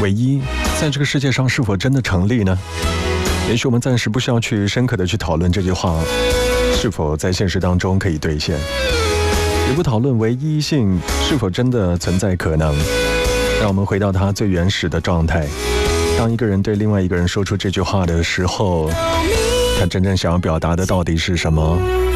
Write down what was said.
唯一在这个世界上是否真的成立呢？也许我们暂时不需要去深刻的去讨论这句话是否在现实当中可以兑现，也不讨论唯一性是否真的存在可能。让我们回到它最原始的状态，当一个人对另外一个人说出这句话的时候，他真正想要表达的到底是什么？